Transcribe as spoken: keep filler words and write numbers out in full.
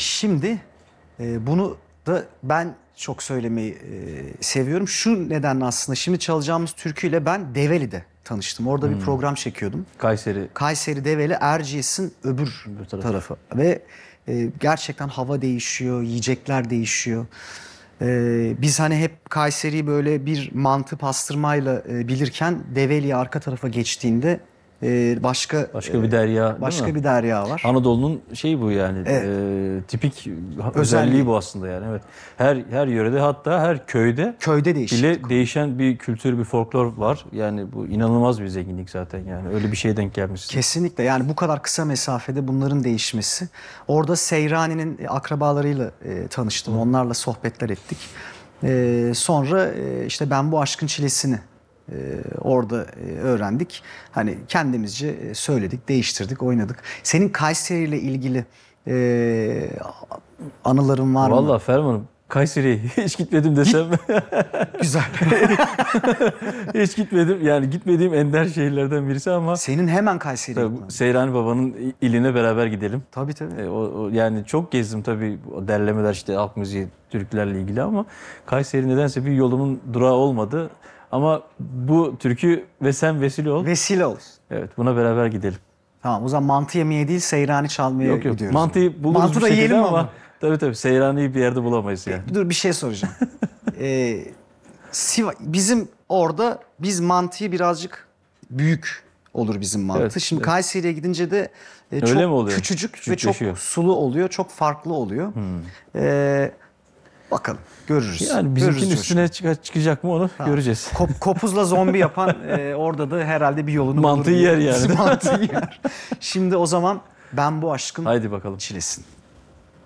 Şimdi e, bunu da ben çok söylemeyi e, seviyorum. Şu nedenle aslında şimdi çalacağımız türküyle ben Develi'de tanıştım. Orada bir program çekiyordum. Kayseri. Kayseri, Develi, Erciyes'in öbür, Öbür tarafı. tarafı. Ve e, gerçekten hava değişiyor, yiyecekler değişiyor. E, biz hani hep Kayseri'yi böyle bir mantı pastırmayla e, bilirken Develi'ye arka tarafa geçtiğinde e, başka Başka bir derya, değil başka mi? bir derya var. Anadolu'nun şeyi bu yani. Evet. e, tipik özelliği, Özelliği. bu aslında yani. Evet. Her her yörede, hatta her köyde Köyde değişiklik bile oluyor. değişen bir kültür, bir folklor var. Yani bu inanılmaz bir zenginlik zaten yani. Öyle bir şeye denk gelmişsin. Kesinlikle, yani bu kadar kısa mesafede bunların değişmesi. Orada Seyrani'nin akrabalarıyla e, tanıştım. Onlarla sohbetler ettik. E, sonra e, işte Ben Bu Aşkın Çilesini e, orada e, öğrendik. Hani kendimizce e, söyledik, değiştirdik, oynadık. Senin Kayseri ile ilgili e, anıların var mı? Vallahi Ferman'ım, Kayseri'ye hiç gitmedim desem. Güzel. Hiç gitmedim. Yani gitmediğim ender şehirlerden birisi ama Senin hemen Kayseri'ye tabii, gitmen. Seyrani Baba'nın iline beraber gidelim. Tabii tabii. E, o, o- yani çok gezdim tabii, o derlemeler, işte halk müziği, türkülerle ilgili, ama Kayseri nedense bir yolumun durağı olmadı. Ama bu türkü ve sen vesile ol. Vesile olsun. Evet, buna beraber gidelim. Tamam, o zaman mantı yemeye değil Seyrani çalmaya Yok yok, gidiyoruz. mantıyı buluruz Mantı bir da şekilde yiyelim ama, ama. tabii tabii Seyrani'yi bir yerde bulamayız yani. Dur, bir şey soracağım. ee, Siva- bizim orada biz mantıyı birazcık büyük olur bizim mantı. Evet, Şimdi evet. Kayseri'ye gidince de e, Öyle çok mi oluyor? küçücük ve çok Küçükleşiyor. sulu oluyor. Çok farklı oluyor. Ee, bakalım, görürüz. Yani bizimkinin Görürüz üstüne çık- çıkacak mı onu göreceğiz. Kop- kopuzla zombi yapan e, orada da herhalde bir yolunu bulur Mantıyı diye- yer yani. Mantıyı yer. Şimdi o zaman Ben Bu Aşkın Haydi bakalım. Çilesini.